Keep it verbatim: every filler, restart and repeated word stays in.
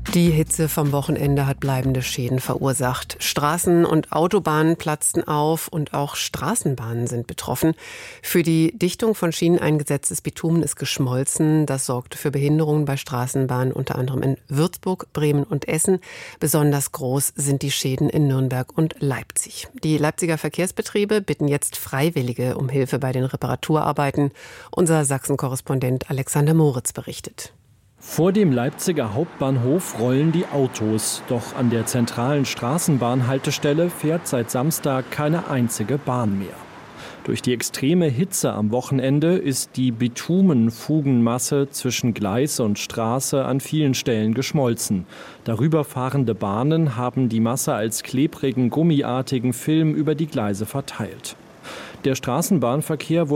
Die Hitze vom Wochenende hat bleibende Schäden verursacht. Straßen und Autobahnen platzten auf und auch Straßenbahnen sind betroffen. Für die Dichtung von Schienen eingesetztes Bitumen ist geschmolzen. Das sorgt für Behinderungen bei Straßenbahnen, unter anderem in Würzburg, Bremen und Essen. Besonders groß sind die Schäden in Nürnberg und Leipzig. Die Leipziger Verkehrsbetriebe bitten jetzt Freiwillige um Hilfe bei den Reparaturarbeiten. Unser Sachsen-Korrespondent Alexander Moritz berichtet. Vor dem Leipziger Hauptbahnhof rollen die Autos. Doch an der zentralen Straßenbahnhaltestelle fährt seit Samstag keine einzige Bahn mehr. Durch die extreme Hitze am Wochenende ist die Bitumenfugenmasse zwischen Gleis und Straße an vielen Stellen geschmolzen. Darüber fahrende Bahnen haben die Masse als klebrigen, gummiartigen Film über die Gleise verteilt. Der Straßenbahnverkehr wurde